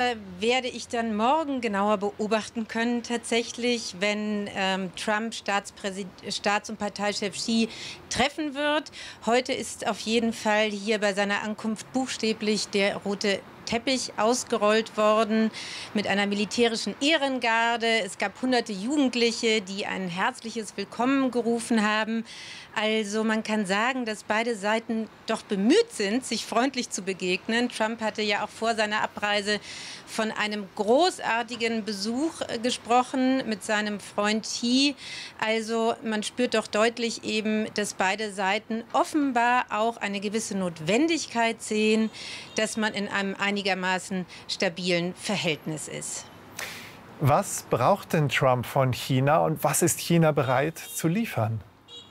werde ich dann morgen genauer beobachten können, tatsächlich, wenn Trump Staats- und Parteichef Xi treffen wird. Heute ist auf jeden Fall hier bei seiner Ankunft buchstäblich der rote Teppich ausgerollt worden mit einer militärischen Ehrengarde. Es gab hunderte Jugendliche, die ein herzliches Willkommen gerufen haben. Also man kann sagen, dass beide Seiten doch bemüht sind, sich freundlich zu begegnen. Trump hatte ja auch vor seiner Abreise von einem großartigen Besuch gesprochen mit seinem Freund Xi. Also man spürt doch deutlich eben, dass beide Seiten offenbar auch eine gewisse Notwendigkeit sehen, dass man in einem einigermaßen stabilen Verhältnis ist. Was braucht denn Trump von China und was ist China bereit zu liefern?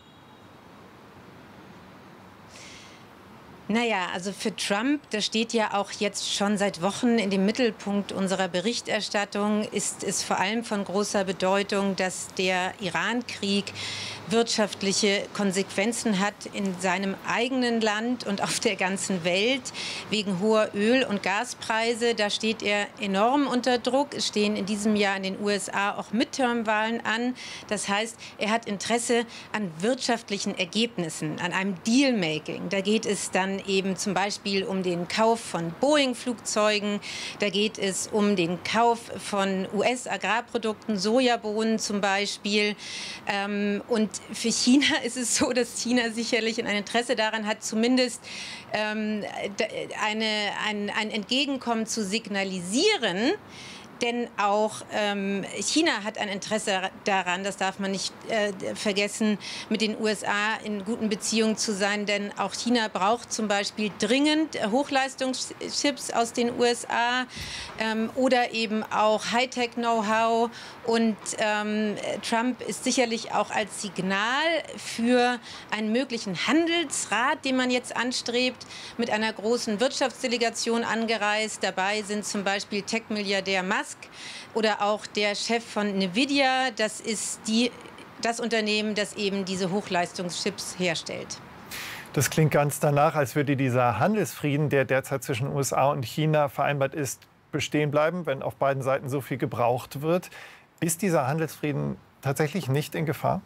Naja, also für Trump, das steht ja auch jetzt schon seit Wochen in dem Mittelpunkt unserer Berichterstattung, ist es vor allem von großer Bedeutung, dass der Iran-Krieg wirtschaftliche Konsequenzen hat in seinem eigenen Land und auf der ganzen Welt wegen hoher Öl- und Gaspreise. Da steht er enorm unter Druck. Es stehen in diesem Jahr in den USA auch Midterm-Wahlen an. Das heißt, er hat Interesse an wirtschaftlichen Ergebnissen, an einem Deal-Making. Da geht es dann eben zum Beispiel um den Kauf von Boeing-Flugzeugen. Da geht es um den Kauf von US-Agrarprodukten, Sojabohnen zum Beispiel. Und für China ist es so, dass China sicherlich ein Interesse daran hat, zumindest ein Entgegenkommen zu signalisieren. Denn auch China hat ein Interesse daran, das darf man nicht vergessen, mit den USA in guten Beziehungen zu sein. Denn auch China braucht zum Beispiel dringend Hochleistungschips aus den USA oder eben auch Hightech-Know-how. Und Trump ist sicherlich auch als Signal für einen möglichen Handelsrat, den man jetzt anstrebt, mit einer großen Wirtschaftsdelegation angereist. Dabei sind zum Beispiel Tech-Milliardär Musk oder auch der Chef von Nvidia. Das ist das Unternehmen, das eben diese Hochleistungschips herstellt. Das klingt ganz danach, als würde dieser Handelsfrieden, der derzeit zwischen USA und China vereinbart ist, bestehen bleiben, wenn auf beiden Seiten so viel gebraucht wird. Ist dieser Handelsfrieden tatsächlich nicht in Gefahr?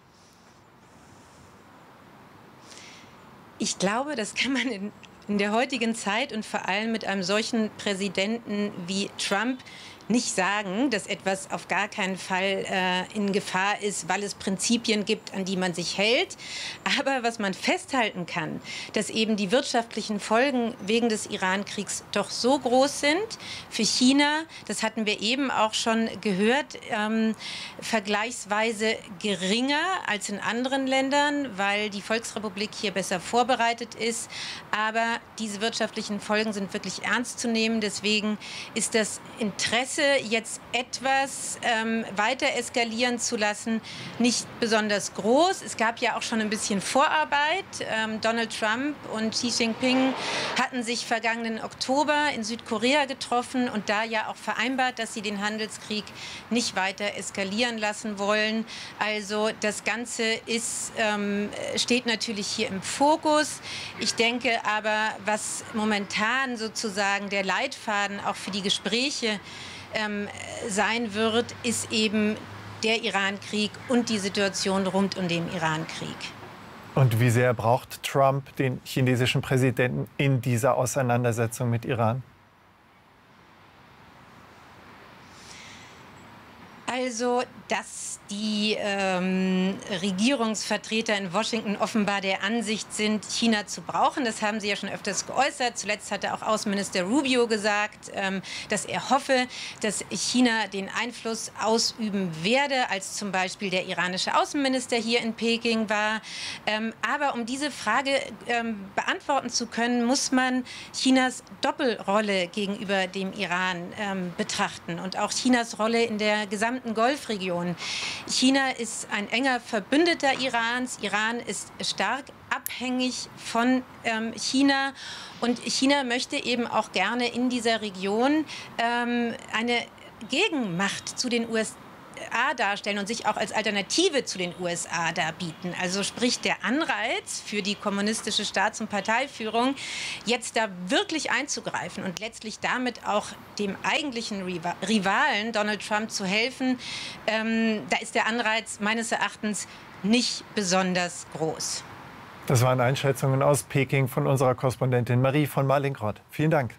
Ich glaube, das kann man in der heutigen Zeit und vor allem mit einem solchen Präsidenten wie Trump nicht sagen, dass etwas auf gar keinen Fall in Gefahr ist, weil es Prinzipien gibt, an die man sich hält. Aber was man festhalten kann, dass eben die wirtschaftlichen Folgen wegen des Iran-Kriegs doch so groß sind für China, das hatten wir eben auch schon gehört, vergleichsweise geringer als in anderen Ländern, weil die Volksrepublik hier besser vorbereitet ist. Aber diese wirtschaftlichen Folgen sind wirklich ernst zu nehmen. Deswegen ist das Interesse, jetzt etwas weiter eskalieren zu lassen, nicht besonders groß. Es gab ja auch schon ein bisschen Vorarbeit. Donald Trump und Xi Jinping hatten sich vergangenen Oktober in Südkorea getroffen und da ja auch vereinbart, dass sie den Handelskrieg nicht weiter eskalieren lassen wollen. Also das Ganze steht natürlich hier im Fokus. Ich denke aber, was momentan sozusagen der Leitfaden auch für die Gespräche sein wird, ist eben der Iran-Krieg und die Situation rund um den Iran-Krieg. Und wie sehr braucht Trump den chinesischen Präsidenten in dieser Auseinandersetzung mit Iran? Also, dass die Regierungsvertreter in Washington offenbar der Ansicht sind, China zu brauchen, das haben sie ja schon öfters geäußert. Zuletzt hatte auch Außenminister Rubio gesagt, dass er hoffe, dass China den Einfluss ausüben werde, als zum Beispiel der iranische Außenminister hier in Peking war. Aber um diese Frage beantworten zu können, muss man Chinas Doppelrolle gegenüber dem Iran betrachten und auch Chinas Rolle in der gesamten Golfregion. China ist ein enger Verbündeter Irans. Iran ist stark abhängig von China. Und China möchte eben auch gerne in dieser Region eine Gegenmacht zu den USA darstellen und sich auch als Alternative zu den USA darbieten. Also sprich der Anreiz für die kommunistische Staats- und Parteiführung, jetzt da wirklich einzugreifen und letztlich damit auch dem eigentlichen Rivalen Donald Trump zu helfen, da ist der Anreiz meines Erachtens nicht besonders groß. Das waren Einschätzungen aus Peking von unserer Korrespondentin Marie von Marlingrott. Vielen Dank.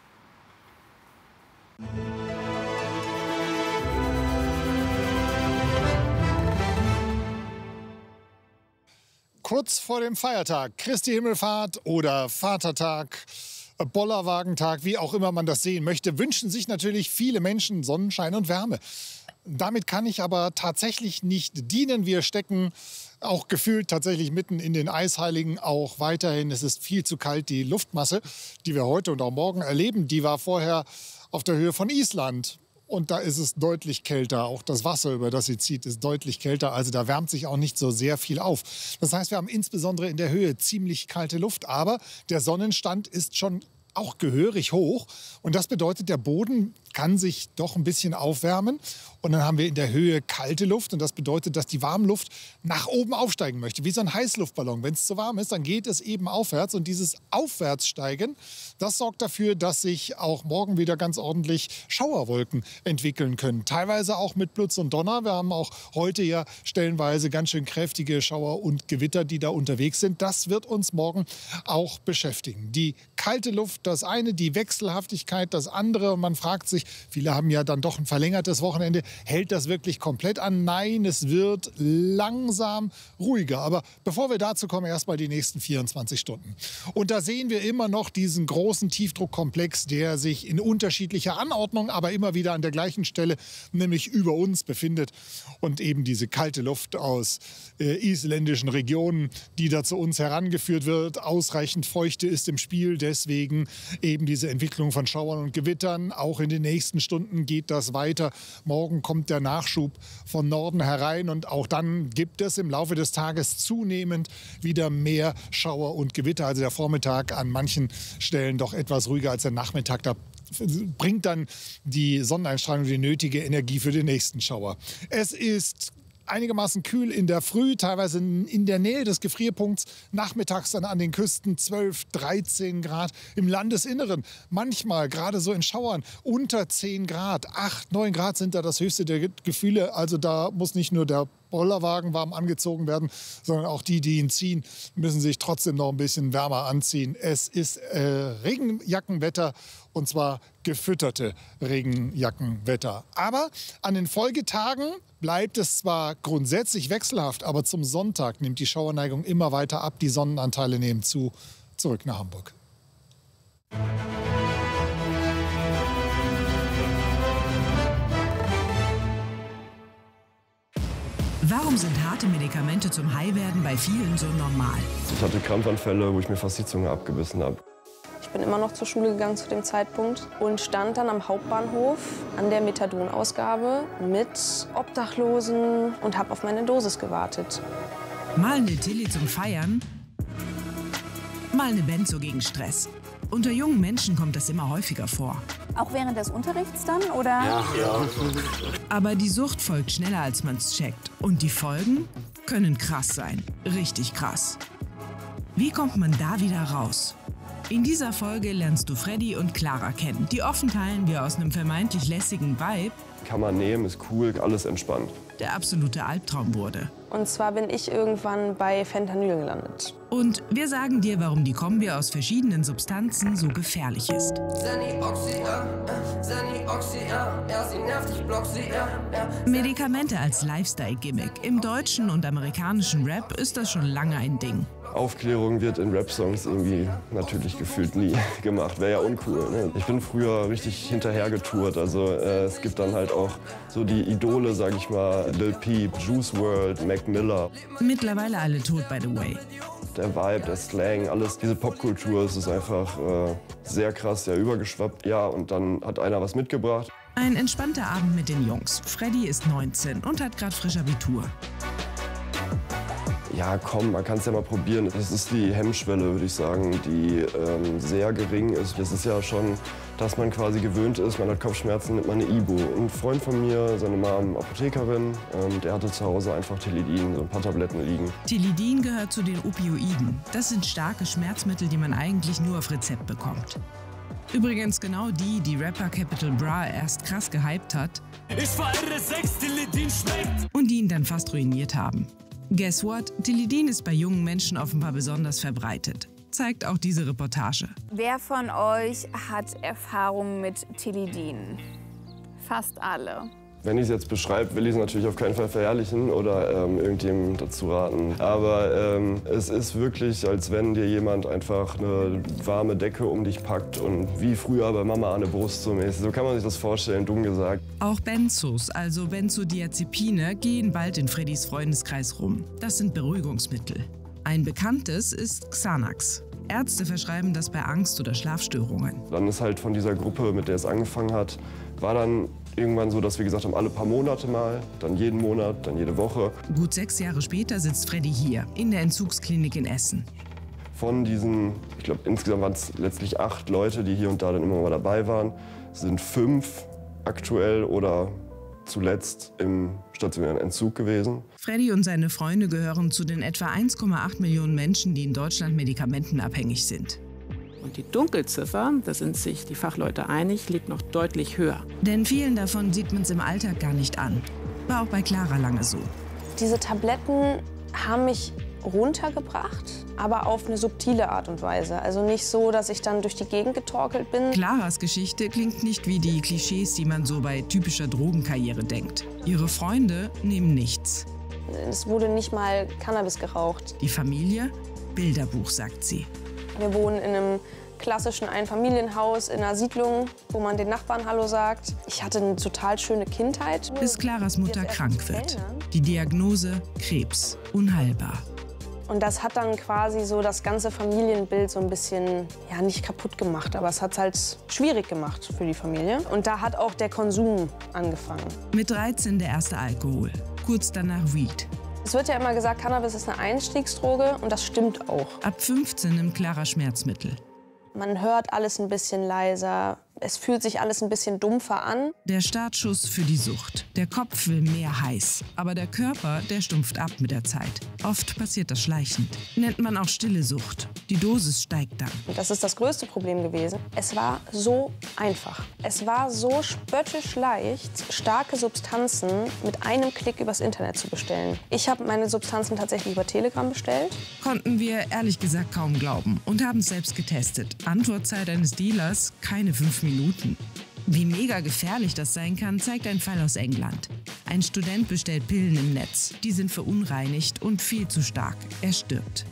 Kurz vor dem Feiertag, Christi Himmelfahrt oder Vatertag, Bollerwagentag, wie auch immer man das sehen möchte, wünschen sich natürlich viele Menschen Sonnenschein und Wärme. Damit kann ich aber tatsächlich nicht dienen. Wir stecken auch gefühlt tatsächlich mitten in den Eisheiligen auch weiterhin. Es ist viel zu kalt. Die Luftmasse, die wir heute und auch morgen erleben, die war vorher auf der Höhe von Island. Und da ist es deutlich kälter. Auch das Wasser, über das sie zieht, ist deutlich kälter. Also da wärmt sich auch nicht so sehr viel auf. Das heißt, wir haben insbesondere in der Höhe ziemlich kalte Luft. Aber der Sonnenstand ist schon auch gehörig hoch. Und das bedeutet, der Boden kann sich doch ein bisschen aufwärmen. Und dann haben wir in der Höhe kalte Luft. Und das bedeutet, dass die Warmluft nach oben aufsteigen möchte. Wie so ein Heißluftballon. Wenn es zu warm ist, dann geht es eben aufwärts. Und dieses Aufwärtssteigen, das sorgt dafür, dass sich auch morgen wieder ganz ordentlich Schauerwolken entwickeln können. Teilweise auch mit Blitz und Donner. Wir haben auch heute ja stellenweise ganz schön kräftige Schauer und Gewitter, die da unterwegs sind. Das wird uns morgen auch beschäftigen. Die kalte Luft, das eine, die Wechselhaftigkeit, das andere. Und man fragt sich, viele haben ja dann doch ein verlängertes Wochenende. Hält das wirklich komplett an? Nein, es wird langsam ruhiger. Aber bevor wir dazu kommen, erst mal die nächsten 24 Stunden. Und da sehen wir immer noch diesen großen Tiefdruckkomplex, der sich in unterschiedlicher Anordnung, aber immer wieder an der gleichen Stelle, nämlich über uns befindet. Und eben diese kalte Luft aus isländischen Regionen, die da zu uns herangeführt wird. Ausreichend Feuchte ist im Spiel, deswegen eben diese Entwicklung von Schauern und Gewittern. Auch in den nächsten Stunden geht das weiter. Morgen kommt der Nachschub von Norden herein und auch dann gibt es im Laufe des Tages zunehmend wieder mehr Schauer und Gewitter. Also der Vormittag an manchen Stellen doch etwas ruhiger als der Nachmittag. Da bringt dann die Sonneneinstrahlung die nötige Energie für den nächsten Schauer. Es ist einigermaßen kühl in der Früh, teilweise in der Nähe des Gefrierpunkts. Nachmittags dann an den Küsten 12, 13 Grad. Im Landesinneren manchmal, gerade so in Schauern, unter 10 Grad. 8, 9 Grad sind da das höchste der Gefühle. Also da muss nicht nur der Bollerwagen warm angezogen werden, sondern auch die, die ihn ziehen, müssen sich trotzdem noch ein bisschen wärmer anziehen. Es ist Regenjackenwetter und zwar gefütterte Regenjackenwetter. Aber an den Folgetagen bleibt es zwar grundsätzlich wechselhaft, aber zum Sonntag nimmt die Schauerneigung immer weiter ab. Die Sonnenanteile nehmen zu. Zurück nach Hamburg. Warum sind harte Medikamente zum High-Werden bei vielen so normal? Ich hatte Krampfanfälle, wo ich mir fast die Zunge abgebissen habe. Ich bin immer noch zur Schule gegangen zu dem Zeitpunkt und stand dann am Hauptbahnhof an der Methadonausgabe mit Obdachlosen und habe auf meine Dosis gewartet. Mal eine Tilly zum Feiern, mal eine Benzo gegen Stress. Unter jungen Menschen kommt das immer häufiger vor. Auch während des Unterrichts dann, oder? Ja. Aber die Sucht folgt schneller, als man es checkt. Und die Folgen können krass sein. Richtig krass. Wie kommt man da wieder raus? In dieser Folge lernst du Freddy und Clara kennen. Die offen teilen, wie aus einem vermeintlich lässigen Vibe Kann man nehmen, ist cool, alles entspannt. der absolute Albtraum wurde. Und zwar bin ich irgendwann bei Fentanyl gelandet. Und wir sagen dir, warum die Kombi aus verschiedenen Substanzen so gefährlich ist. Medikamente als Lifestyle-Gimmick. Im deutschen und amerikanischen Rap ist das schon lange ein Ding. Aufklärung wird in Rap-Songs irgendwie natürlich gefühlt nie gemacht. Wäre ja uncool. Ne? Ich bin früher richtig hinterhergetourt. Also es gibt dann halt auch so die Idole, sag ich mal, Lil Peep, Juice WRLD, Mac Miller. Mittlerweile alle tot, by the way. Der Vibe, der Slang, alles, diese Popkultur, es ist einfach sehr krass, ja, übergeschwappt. Ja, und dann hat einer was mitgebracht. Ein entspannter Abend mit den Jungs. Freddy ist 19 und hat gerade frisch Abitur. ja komm, man kann es ja mal probieren. Das ist die Hemmschwelle, würde ich sagen, die sehr gering ist. Das ist ja schon, dass man quasi gewöhnt ist, man hat Kopfschmerzen, nimmt man eine Ibu. Ein Freund von mir, seine Mom, Apothekerin, der hatte zu Hause einfach Tilidin, so ein paar Tabletten liegen. Tilidin gehört zu den Opioiden. Das sind starke Schmerzmittel, die man eigentlich nur auf Rezept bekommt. Übrigens genau die Rapper Capital Bra erst krass gehypt hat Ich feiere 6, Tilidin schmeckt. und die ihn dann fast ruiniert haben. Guess what? Tilidin ist bei jungen Menschen offenbar besonders verbreitet. Zeigt auch diese Reportage. Wer von euch hat Erfahrung mit Tilidin? Fast alle. Wenn ich es jetzt beschreibe, will ich es natürlich auf keinen Fall verherrlichen oder irgendjemandem dazu raten. Aber es ist wirklich, als wenn dir jemand einfach eine warme Decke um dich packt und wie früher bei Mama an der Brust so mäßig. So kann man sich das vorstellen, dumm gesagt. Auch Benzos, also Benzodiazepine, gehen bald in Freddys Freundeskreis rum. Das sind Beruhigungsmittel. Ein bekanntes ist Xanax. Ärzte verschreiben das bei Angst oder Schlafstörungen. Dann ist halt von dieser Gruppe, mit der es angefangen hat, war dann irgendwann so, dass wir gesagt haben, alle paar Monate mal, dann jeden Monat, dann jede Woche. Gut 6 Jahre später sitzt Freddy hier, in der Entzugsklinik in Essen. Von diesen, ich glaube insgesamt waren es letztlich 8 Leute, die hier und da dann immer mal dabei waren, sind 5 aktuell oder zuletzt im stationären Entzug gewesen. Freddy und seine Freunde gehören zu den etwa 1,8 Millionen Menschen, die in Deutschland medikamentenabhängig sind. Und die Dunkelziffer, da sind sich die Fachleute einig, liegt noch deutlich höher. Denn vielen davon sieht man es im Alltag gar nicht an. War auch bei Clara lange so. Diese Tabletten haben mich runtergebracht, aber auf eine subtile Art und Weise. Also nicht so, dass ich dann durch die Gegend getorkelt bin. Claras Geschichte klingt nicht wie die Klischees, die man so bei typischer Drogenkarriere denkt. Ihre Freunde nehmen nichts. Es wurde nicht mal Cannabis geraucht. Die Familie? Bilderbuch, sagt sie. Wir wohnen in einem klassischen Einfamilienhaus in einer Siedlung, wo man den Nachbarn Hallo sagt. Ich hatte eine total schöne Kindheit. Bis Claras Mutter krank wird. Die Diagnose Krebs, unheilbar. Und das hat dann quasi so das ganze Familienbild so ein bisschen, ja nicht kaputt gemacht, aber es hat es halt schwierig gemacht für die Familie. Und da hat auch der Konsum angefangen. Mit 13 der erste Alkohol, kurz danach Weed. Es wird ja immer gesagt, Cannabis ist eine Einstiegsdroge und das stimmt auch. Ab 15 nimmt Clara Schmerzmittel. Man hört alles ein bisschen leiser, es fühlt sich alles ein bisschen dumpfer an. Der Startschuss für die Sucht. Der Kopf will mehr heiß, aber der Körper, der stumpft ab mit der Zeit. Oft passiert das schleichend. Nennt man auch stille Sucht. Die Dosis steigt dann. Und das ist das größte Problem gewesen. Es war so einfach. Es war so spöttisch leicht, starke Substanzen mit einem Klick übers Internet zu bestellen. Ich habe meine Substanzen tatsächlich über Telegram bestellt. Konnten wir ehrlich gesagt kaum glauben und haben es selbst getestet. Antwortzeit eines Dealers, keine 5 Minuten. Wie mega gefährlich das sein kann, zeigt ein Fall aus England. Ein Student bestellt Pillen im Netz. Die sind verunreinigt und viel zu stark. Er stirbt.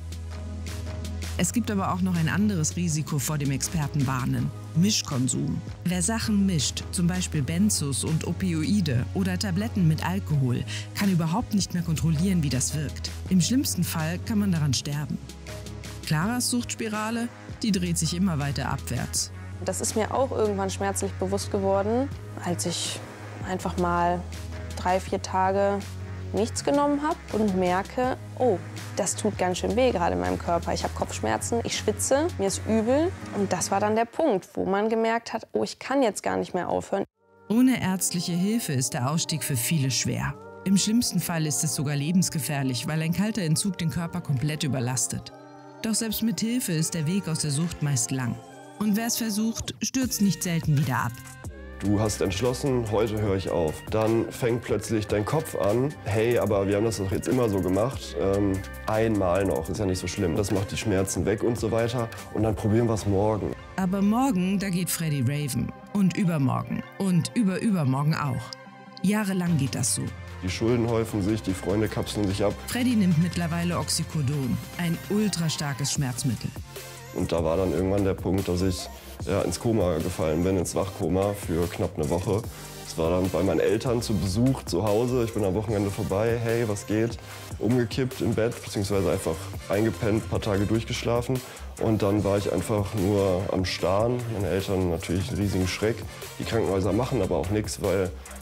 Es gibt aber auch noch ein anderes Risiko, vor dem Experten warnen. Mischkonsum. Wer Sachen mischt, zum Beispiel Benzos und Opioide oder Tabletten mit Alkohol, kann überhaupt nicht mehr kontrollieren, wie das wirkt. Im schlimmsten Fall kann man daran sterben. Claras Suchtspirale, die dreht sich immer weiter abwärts. Das ist mir auch irgendwann schmerzlich bewusst geworden, als ich einfach mal 3-4 Tage nichts genommen habe und merke, oh, das tut ganz schön weh gerade in meinem Körper. Ich habe Kopfschmerzen, ich schwitze, mir ist übel. Und das war dann der Punkt, wo man gemerkt hat, oh, ich kann jetzt gar nicht mehr aufhören. Ohne ärztliche Hilfe ist der Ausstieg für viele schwer. Im schlimmsten Fall ist es sogar lebensgefährlich, weil ein kalter Entzug den Körper komplett überlastet. Doch selbst mit Hilfe ist der Weg aus der Sucht meist lang. Und wer es versucht, stürzt nicht selten wieder ab. Du hast entschlossen, heute höre ich auf. Dann fängt plötzlich dein Kopf an, hey, aber wir haben das doch jetzt immer so gemacht. Einmal noch, ist ja nicht so schlimm. Das macht die Schmerzen weg und so weiter. Und dann probieren wir es morgen. Aber morgen, da geht Freddy raven. Und übermorgen. Und übermorgen auch. Jahrelang geht das so. Die Schulden häufen sich, die Freunde kapseln sich ab. Freddy nimmt mittlerweile Oxycodon, ein ultra starkes Schmerzmittel. Und da war dann irgendwann der Punkt, dass ich ins Koma gefallen bin, ins Wachkoma für knapp eine Woche. Das war dann bei meinen Eltern zu Besuch zu Hause. Ich bin am Wochenende vorbei, hey, was geht? Umgekippt im Bett, beziehungsweise einfach eingepennt, ein paar Tage durchgeschlafen. Und dann war ich einfach nur am Starren. Meine Eltern natürlich einen riesigen Schreck. Die Krankenhäuser machen aber auch nichts, weil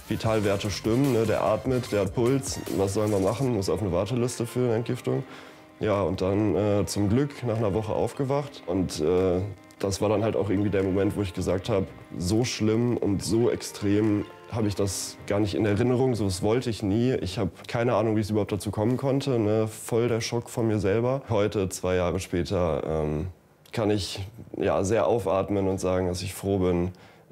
Vitalwerte stimmen, ne? Der atmet, der hat Puls. Was sollen wir machen? Muss auf eine Warteliste für eine Entgiftung. Ja, und dann zum Glück nach einer Woche aufgewacht. Und das war dann halt auch irgendwie der Moment, wo ich gesagt habe, so schlimm und so extrem habe ich das gar nicht in Erinnerung, so das wollte ich nie. Ich habe keine Ahnung, wie es überhaupt dazu kommen konnte, ne? Voll der Schock von mir selber. Heute, 2 Jahre später, kann ich ja sehr aufatmen und sagen, dass ich froh bin,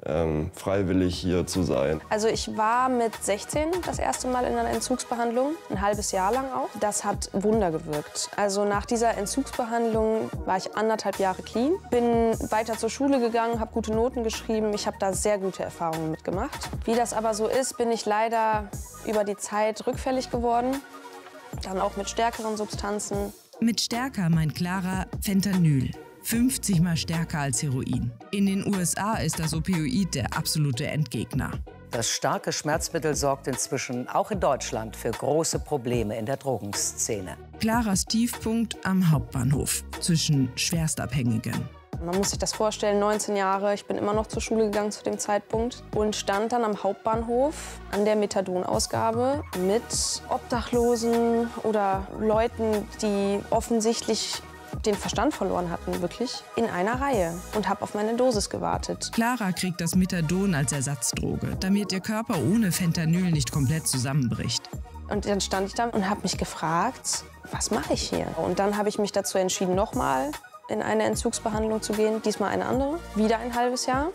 freiwillig hier zu sein. Also ich war mit 16 das erste Mal in einer Entzugsbehandlung, ein halbes Jahr lang auch. Das hat Wunder gewirkt. Also nach dieser Entzugsbehandlung war ich 1,5 Jahre clean, bin weiter zur Schule gegangen, habe gute Noten geschrieben. Ich habe da sehr gute Erfahrungen mitgemacht. Wie das aber so ist, bin ich leider über die Zeit rückfällig geworden, dann auch mit stärkeren Substanzen. Mit stärker meint Clara Fentanyl. 50 Mal stärker als Heroin. In den USA ist das Opioid der absolute Endgegner. Das starke Schmerzmittel sorgt inzwischen auch in Deutschland für große Probleme in der Drogenszene. Claras Tiefpunkt am Hauptbahnhof zwischen Schwerstabhängigen. Man muss sich das vorstellen, 19 Jahre, ich bin immer noch zur Schule gegangen zu dem Zeitpunkt und stand dann am Hauptbahnhof an der Methadonausgabe mit Obdachlosen oder Leuten, die offensichtlich den Verstand verloren hatten, wirklich, in einer Reihe und habe auf meine Dosis gewartet. Clara kriegt das Methadon als Ersatzdroge, damit ihr Körper ohne Fentanyl nicht komplett zusammenbricht. Und dann stand ich da und habe mich gefragt, was mache ich hier? Und dann habe ich mich dazu entschieden, nochmal in eine Entzugsbehandlung zu gehen, diesmal eine andere, wieder ein halbes Jahr.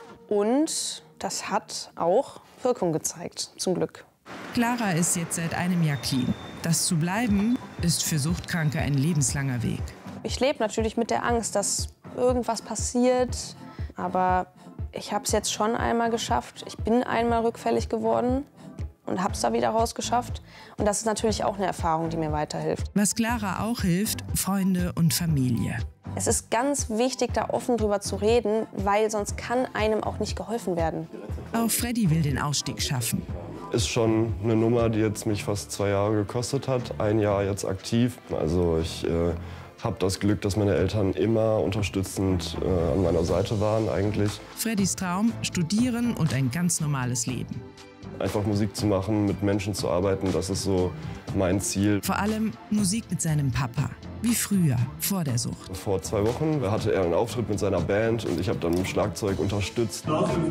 Und das hat auch Wirkung gezeigt, zum Glück. Clara ist jetzt seit einem Jahr clean. Das zu bleiben, ist für Suchtkranke ein lebenslanger Weg. Ich lebe natürlich mit der Angst, dass irgendwas passiert. Aber ich habe es jetzt schon einmal geschafft. Ich bin einmal rückfällig geworden und habe es da wieder rausgeschafft. Und das ist natürlich auch eine Erfahrung, die mir weiterhilft. Was Clara auch hilft, Freunde und Familie. Es ist ganz wichtig, da offen drüber zu reden, weil sonst kann einem auch nicht geholfen werden. Auch Freddy will den Ausstieg schaffen. Ist schon eine Nummer, die jetzt mich fast 2 Jahre gekostet hat. 1 Jahr jetzt aktiv. Also ich habe das Glück, dass meine Eltern immer unterstützend an meiner Seite waren eigentlich. Freddys Traum, studieren und ein ganz normales Leben. Einfach Musik zu machen, mit Menschen zu arbeiten, das ist so mein Ziel. Vor allem Musik mit seinem Papa, wie früher, vor der Sucht. Vor 2 Wochen hatte er einen Auftritt mit seiner Band und ich habe dann mit dem Schlagzeug unterstützt.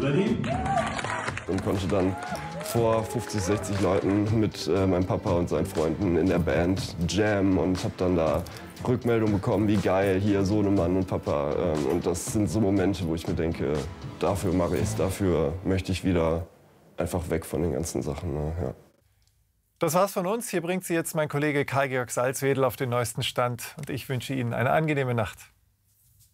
Und konnte dann vor 50, 60 Leuten mit meinem Papa und seinen Freunden in der Band jammen und habe dann da Rückmeldung bekommen, wie geil, hier Sohnemann und Papa. Und das sind so Momente, wo ich mir denke, dafür mache ich es, dafür möchte ich wieder einfach weg von den ganzen Sachen. Ne? Ja. Das war's von uns. Hier bringt Sie jetzt mein Kollege Kai-Georg Salzwedel auf den neuesten Stand. Und ich wünsche Ihnen eine angenehme Nacht.